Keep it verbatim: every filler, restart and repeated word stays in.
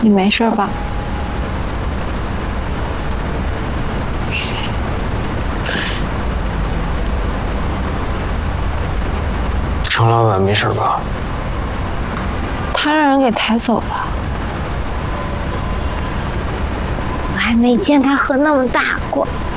你没事吧？ 程老板没事吧？ 他让人给抬走了。我还没见他喝那么大过。